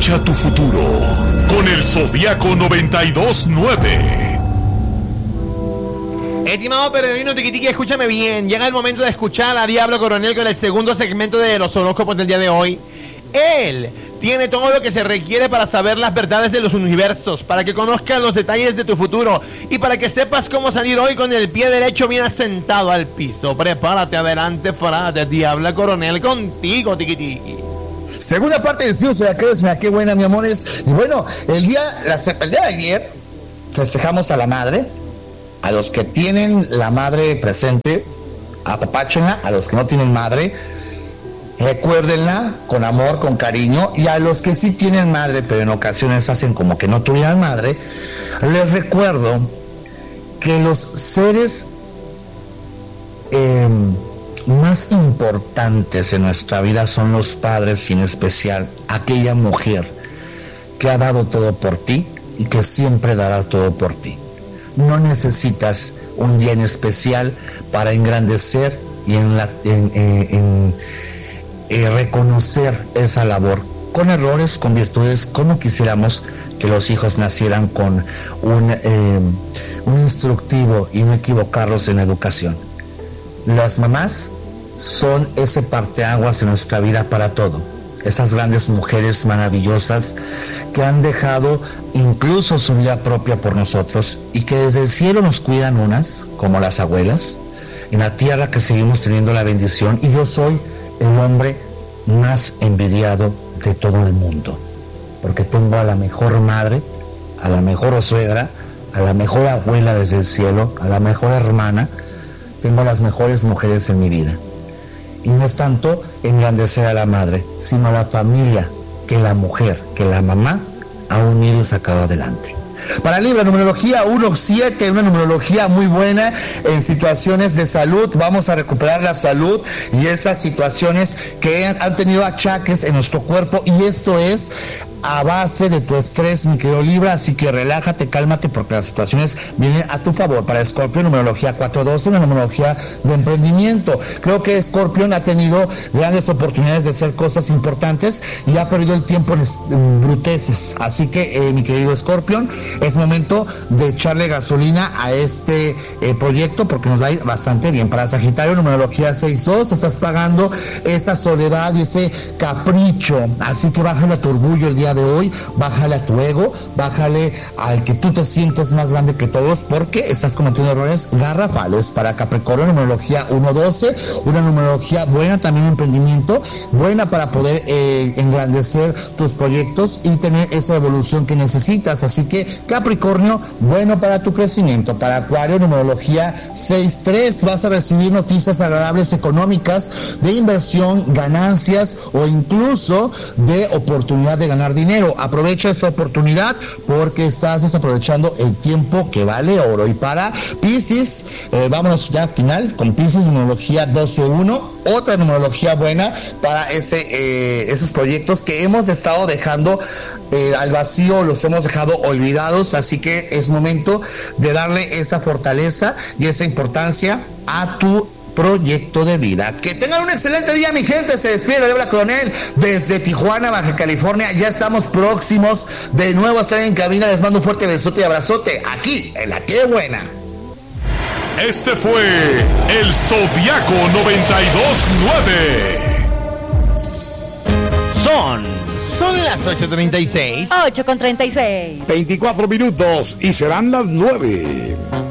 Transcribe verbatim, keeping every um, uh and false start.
Aprovecha tu futuro con el Zodiaco noventa y dos nueve. Estimado peregrino tiquitiqui, escúchame bien. Llega el momento de escuchar a Diablo Coronel con el segundo segmento de los horóscopos del día de hoy. Él tiene todo lo que se requiere para saber las verdades de los universos, para que conozcas los detalles de tu futuro y para que sepas cómo salir hoy con el pie derecho bien asentado al piso. Prepárate, adelante, frate. Diablo Coronel contigo, tiquitiqui. Segunda parte del Ciudad de qué buena, mi amores. Y bueno, el día, la, el día de ayer festejamos a la madre. A los que tienen la madre presente, apapáchenla. A los que no tienen madre, recuérdenla con amor, con cariño. Y a los que sí tienen madre, pero en ocasiones hacen como que no tuvieran madre, les recuerdo que los seres eh, más importantes en nuestra vida son los padres, y en especial aquella mujer que ha dado todo por ti y que siempre dará todo por ti. No necesitas un día en especial para engrandecer y en, la, en, en, en eh, reconocer esa labor, con errores, con virtudes, como quisiéramos que los hijos nacieran con un, eh, un instructivo y no equivocarlos en la educación. Las mamás son ese parteaguas en nuestra vida para todo. Esas grandes mujeres maravillosas que han dejado incluso su vida propia por nosotros y que desde el cielo nos cuidan, unas como las abuelas, en la tierra que seguimos teniendo la bendición. Y yo soy el hombre más envidiado de todo el mundo, porque tengo a la mejor madre, a la mejor suegra, a la mejor abuela desde el cielo, a la mejor hermana. Tengo a las mejores mujeres en mi vida. Y no es tanto engrandecer a la madre, sino a la familia que la mujer, que la mamá ha unido y sacado adelante. Para Libra, numerología uno siete, una numerología muy buena en situaciones de salud. Vamos a recuperar la salud y esas situaciones que han tenido achaques en nuestro cuerpo, y esto es a base de tu estrés, mi querido Libra, así que relájate, cálmate, porque las situaciones vienen a tu favor. Para Escorpio, numerología cuatro doce, una numerología de emprendimiento. Creo que Escorpio ha tenido grandes oportunidades de hacer cosas importantes y ha perdido el tiempo en, en bruteces, así que eh, mi querido Escorpio, es momento de echarle gasolina a este eh, proyecto, porque nos va a ir bastante bien. Para Sagitario, numerología seis dos, estás pagando esa soledad y ese capricho, así que bájale a tu orgullo el día de hoy, bájale a tu ego, bájale al que tú te sientes más grande que todos, porque estás cometiendo errores garrafales. Para Capricornio, numerología uno doce, una numerología buena también en emprendimiento, buena para poder eh, engrandecer tus proyectos y tener esa evolución que necesitas. Así que Capricornio, bueno para tu crecimiento. Para Acuario, numerología seis tres, vas a recibir noticias agradables económicas, de inversión, ganancias o incluso de oportunidad de ganar dinero. Aprovecha esta oportunidad porque estás desaprovechando el tiempo que vale oro. Y para Piscis, eh, vámonos ya al final con Piscis, numerología doce uno, otra numerología buena para ese eh, esos proyectos que hemos estado dejando eh, al vacío, los hemos dejado olvidados, así que es momento de darle esa fortaleza y esa importancia a tu proyecto de vida. Que tengan un excelente día, mi gente. Se despide Diablo Coronel desde Tijuana, Baja California. Ya estamos próximos de nuevo a estar en cabina. Les mando un fuerte besote y abrazote aquí en La Qué Buena. Este fue el Zodiaco noventa y dos nueve. Son, son las ocho treinta y seis. ocho con treinta y seis. veinticuatro minutos y serán las nueve.